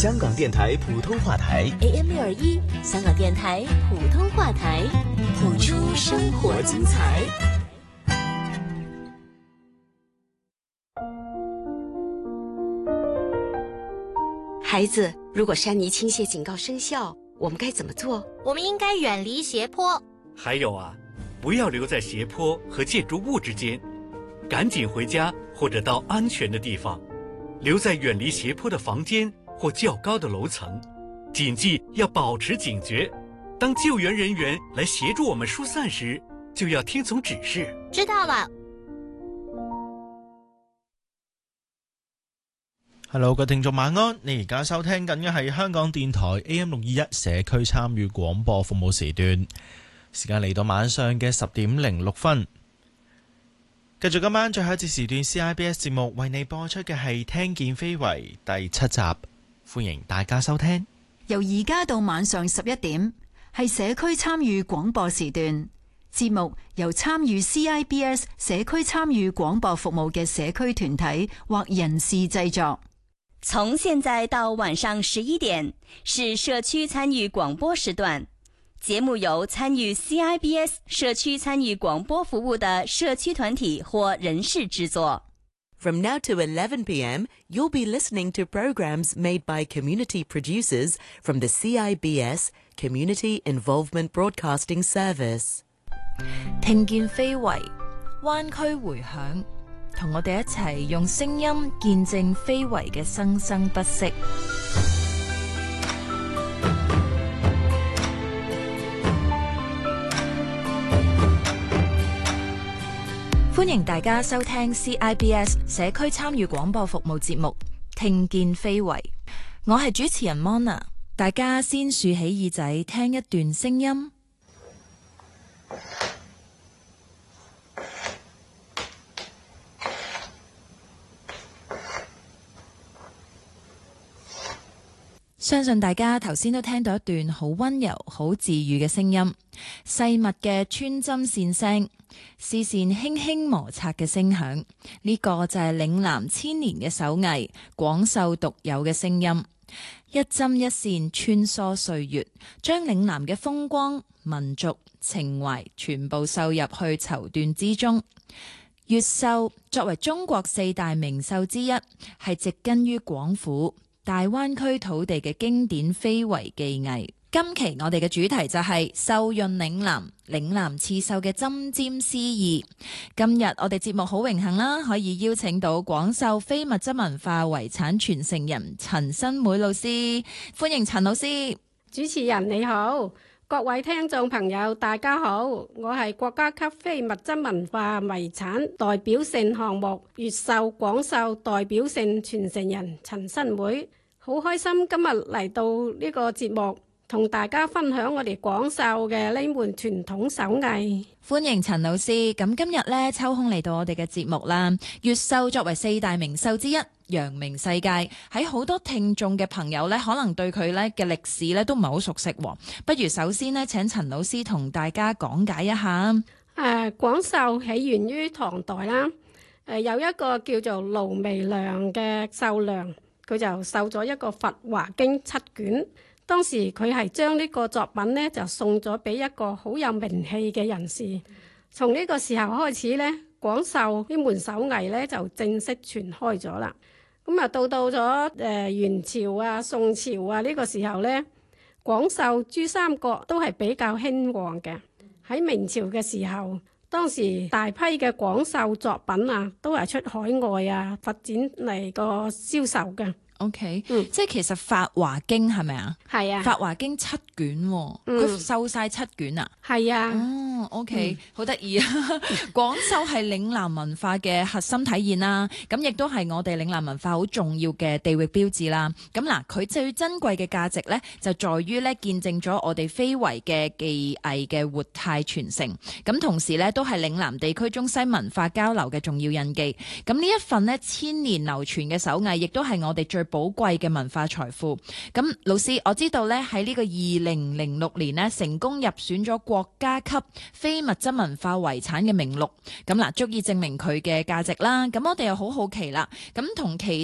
香港電台普通話台 AM621，香港電台普通話台，谱出生活精彩。 孩子，如果山泥倾泻警告生效，我们该怎么做？ 我们应该远离斜坡。 还有啊，不要留在斜坡和建筑物之间，赶紧回家或者到安全的地方，留在远离斜坡的房间或较高的楼层。谨记要保持警觉，当救援人员来协助我们疏散时，就要听从指示。 知道了。 Hello， 各位聽眾晚安，你而家收聽緊嘅係香港電台 AM621 社區參與廣播服務時段，時間嚟到晚上嘅10點06分。繼續今晚最後一節時段 CIBS 節目為你播出嘅係聽見非遺第7集，歡迎大家收聽。 由而家到晚上11點係社區參與廣播時段，節目由參與 CIBS 社區參與廣播服務嘅社區團體或人士製作。 從現在到晚上11點是社區參與廣播時段，節目由參與 CIBS 社區參與廣播服務的社區團體或人士製作。 From now to 11 p.m., you'll be listening to programs made by community producers from the CIBS Community Involvement Broadcasting Service. 聽見非遺，灣區回響，同我哋一齊用聲音見證非遺嘅生生不息。歡迎大家收聽 CIBS 社區參與廣播服務節目《聽見非遺》，我係主持人 Mona， 大家先豎起耳仔聽一段聲音。相信大家頭先都聽到一段好溫柔、好治癒嘅聲音，細密嘅穿針線聲，視線輕輕摩擦嘅聲響，呢個就係嶺南千年嘅手藝，廣繡獨有嘅聲音，一針一線穿梭歲月，將嶺南嘅風光、民族情懷全部繡入去綢緞之中。越繡作為中國4大名繡之一，係植根於廣府大灣區土地嘅經典非遺技藝。今期我哋嘅主題就係繡潤嶺南，嶺南刺繡嘅針尖詩意。今日我哋節目好榮幸啦，可以邀請到廣繡非物質文化遺產傳承人陳新梅老師，歡迎陳老師。 主持人你好，各位聽眾朋友大家好，我係國家級非物質文化遺產代表性項目越繡廣繡代表性傳承人陳新梅，好開心今日嚟到呢個節目，同大家分享我哋廣繡嘅呢門傳統手藝。 歡迎陳老師。咁今日呢，抽空嚟到我哋嘅節目啦。越繡作為4大名繡之一，揚名世界，喺好多聽眾嘅朋友呢，可能對佢呢嘅歷史呢都唔係好熟悉。不如首先呢，請陳老師同大家講解一下。 廣繡起源於唐代啦。有一個叫做盧眉娘嘅繡娘，佢就繡咗一個《佛華經》7卷。當時佢係將呢個作品呢就送咗俾一個好有名氣嘅人士。從呢個時候開始呢，廣繡呢門手藝呢就正式傳開咗啦。咁啊到咗元朝啊、宋朝啊呢個時候呢，廣繡珠三角都係比較興旺嘅。喺明朝嘅時候，當時大批嘅廣繡作品啊都係出海外啊發展嚟個銷售嘅。 OK，即係其實《法華經》係咪啊？係啊，《法華經》7卷，佢繡晒7卷啊？係啊。哦，OK，好得意啊！廣繡係嶺南文化嘅核心體現啦，咁亦都係我哋嶺南文化好重要嘅地域標誌啦。咁嗱，佢最珍貴嘅價值咧，就在於咧見證咗我哋非遺嘅技藝嘅活態傳承，咁同時咧都係嶺南地區中西文化交流嘅重要印記。咁呢一份咧千年流傳嘅手藝，亦都係我哋最寶貴嘅文化財富。咁老師，我知道咧喺呢個2006年咧成功入選咗國家級非物質文化遺產嘅名錄，咁嗱足以證明佢嘅價值啦。咁我哋又好好奇啦，咁同其